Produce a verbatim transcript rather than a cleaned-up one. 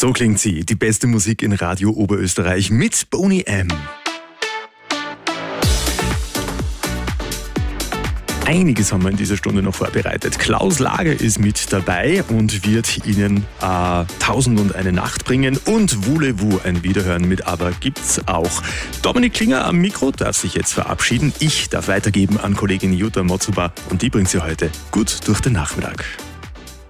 So klingt sie, die beste Musik in Radio Oberösterreich mit Boney M. Einiges haben wir in dieser Stunde noch vorbereitet. Klaus Lager ist mit dabei und wird Ihnen äh, Tausend und eine Nacht bringen und Voulez-vous ein Wiederhören mit Aber gibt's auch. Dominik Klinger am Mikro darf sich jetzt verabschieden. Ich darf weitergeben an Kollegin Jutta Motzuba und die bringt Sie heute gut durch den Nachmittag.